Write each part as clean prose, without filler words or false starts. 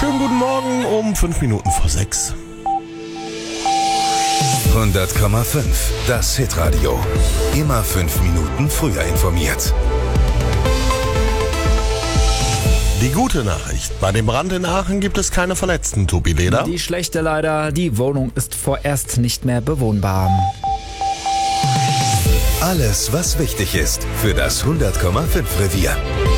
Schönen guten Morgen um 5 Minuten vor 6. 100,5. Das Hitradio. Immer 5 Minuten früher informiert. Die gute Nachricht: Bei dem Brand in Aachen gibt es keine Verletzten, Tobi Leder. Die schlechte leider: die Wohnung ist vorerst nicht mehr bewohnbar. Alles, was wichtig ist für das 100,5 Revier.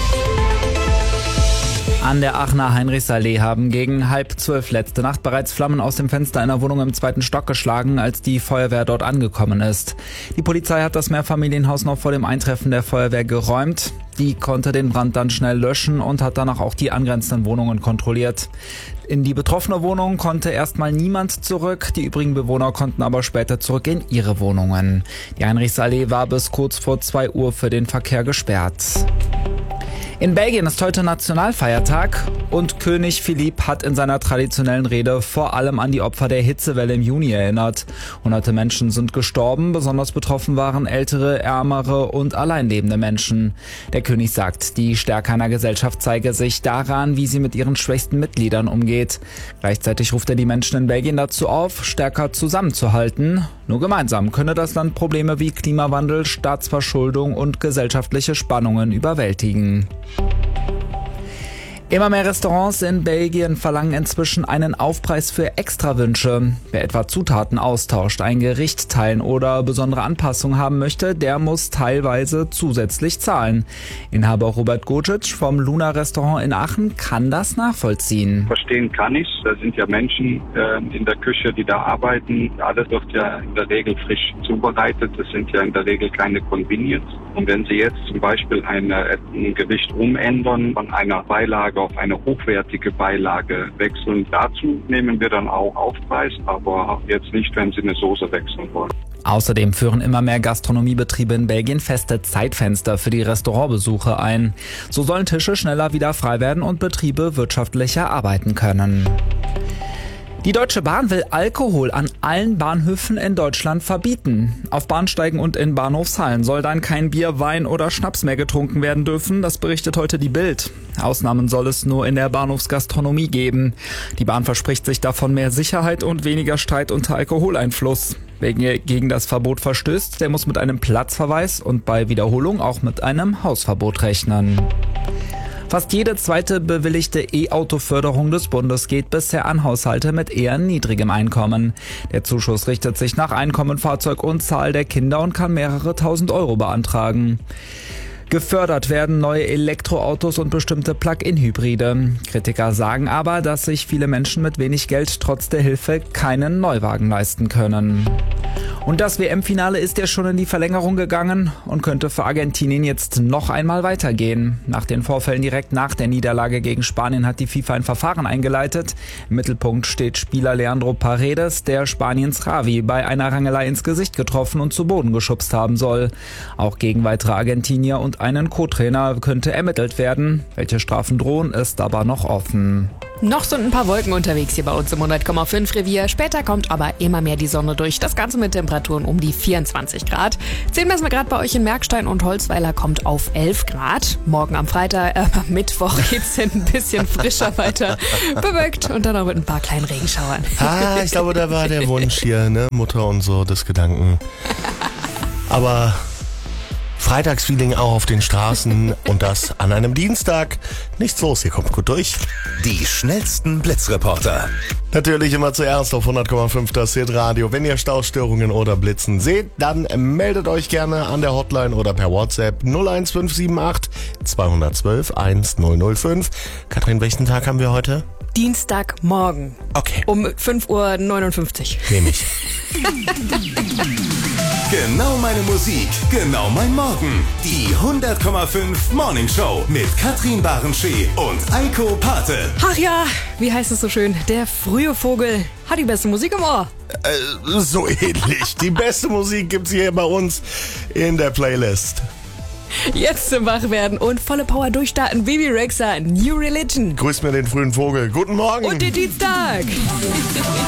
An der Aachener Heinrichsallee haben gegen 11:30 letzte Nacht bereits Flammen aus dem Fenster einer Wohnung im 2. Stock geschlagen, als die Feuerwehr dort angekommen ist. Die Polizei hat das Mehrfamilienhaus noch vor dem Eintreffen der Feuerwehr geräumt. Die konnte den Brand dann schnell löschen und hat danach auch die angrenzenden Wohnungen kontrolliert. In die betroffene Wohnung konnte erstmal niemand zurück, die übrigen Bewohner konnten aber später zurück in ihre Wohnungen. Die Heinrichsallee war bis kurz vor 2 Uhr für den Verkehr gesperrt. In Belgien ist heute Nationalfeiertag und König Philipp hat in seiner traditionellen Rede vor allem an die Opfer der Hitzewelle im Juni erinnert. Hunderte Menschen sind gestorben, besonders betroffen waren ältere, ärmere und alleinlebende Menschen. Der König sagt, die Stärke einer Gesellschaft zeige sich daran, wie sie mit ihren schwächsten Mitgliedern umgeht. Gleichzeitig ruft er die Menschen in Belgien dazu auf, stärker zusammenzuhalten. Nur gemeinsam könne das Land Probleme wie Klimawandel, Staatsverschuldung und gesellschaftliche Spannungen überwältigen. Immer mehr Restaurants in Belgien verlangen inzwischen einen Aufpreis für Extrawünsche. Wer etwa Zutaten austauscht, ein Gericht teilen oder besondere Anpassungen haben möchte, der muss teilweise zusätzlich zahlen. Inhaber Robert Gocic vom Luna Restaurant in Aachen kann das nachvollziehen. Verstehen kann ich. Da sind ja Menschen in der Küche, die da arbeiten. Alles wird ja in der Regel frisch zubereitet. Das sind ja in der Regel keine Convenience. Und wenn Sie jetzt zum Beispiel ein Gewicht umändern, von einer Beilage auf eine hochwertige Beilage wechseln, dazu nehmen wir dann auch Aufpreis, aber jetzt nicht, wenn Sie eine Soße wechseln wollen. Außerdem führen immer mehr Gastronomiebetriebe in Belgien feste Zeitfenster für die Restaurantbesuche ein. So sollen Tische schneller wieder frei werden und Betriebe wirtschaftlicher arbeiten können. Die Deutsche Bahn will Alkohol an allen Bahnhöfen in Deutschland verbieten. Auf Bahnsteigen und in Bahnhofshallen soll dann kein Bier, Wein oder Schnaps mehr getrunken werden dürfen, das berichtet heute die Bild. Ausnahmen soll es nur in der Bahnhofsgastronomie geben. Die Bahn verspricht sich davon mehr Sicherheit und weniger Streit unter Alkoholeinfluss. Wer gegen das Verbot verstößt, der muss mit einem Platzverweis und bei Wiederholung auch mit einem Hausverbot rechnen. Fast jede zweite bewilligte E-Auto-Förderung des Bundes geht bisher an Haushalte mit eher niedrigem Einkommen. Der Zuschuss richtet sich nach Einkommen, Fahrzeug und Zahl der Kinder und kann mehrere tausend Euro beantragen. Gefördert werden neue Elektroautos und bestimmte Plug-in-Hybride. Kritiker sagen aber, dass sich viele Menschen mit wenig Geld trotz der Hilfe keinen Neuwagen leisten können. Und das WM-Finale ist ja schon in die Verlängerung gegangen und könnte für Argentinien jetzt noch einmal weitergehen. Nach den Vorfällen direkt nach der Niederlage gegen Spanien hat die FIFA ein Verfahren eingeleitet. Im Mittelpunkt steht Spieler Leandro Paredes, der Spaniens Ravi bei einer Rangelei ins Gesicht getroffen und zu Boden geschubst haben soll. Auch gegen weitere Argentinier und einen Co-Trainer könnte ermittelt werden. Welche Strafen drohen, ist aber noch offen. Noch sind ein paar Wolken unterwegs hier bei uns im 100,5 Revier. Später kommt aber immer mehr die Sonne durch. Das Ganze mit Temperaturen um die 24 Grad. 10 messen wir gerade bei euch in Merkstein und Holzweiler kommt auf 11 Grad. Morgen am Mittwoch geht's ein bisschen frischer weiter. Bewölkt und dann auch mit ein paar kleinen Regenschauern. Ich glaube, da war der Wunsch hier, ne? Mutter und so des Gedanken. Aber Freitagsfeeling auch auf den Straßen und das an einem Dienstag. Nichts los, hier kommt gut durch. Die schnellsten Blitzreporter. Natürlich immer zuerst auf 100,5 das Hitradio. Wenn ihr Staustörungen oder Blitzen seht, dann meldet euch gerne an der Hotline oder per WhatsApp 01578 212 1005. Katrin, welchen Tag haben wir heute? Dienstagmorgen. Okay. Um 5:59 Uhr. Nehme ich. Genau meine Musik, genau mein Morgen. Die 100,5 Morning Show mit Katrin Barenschee und Eiko Pate. Ach ja, wie heißt es so schön? Der frühe Vogel hat die beste Musik im Ohr. So ähnlich. Die beste Musik gibt's hier bei uns in der Playlist. Jetzt zum Wachwerden und volle Power durchstarten. Bibi Rexha, New Religion. Grüß mir den frühen Vogel. Guten Morgen. Und den Dienstag.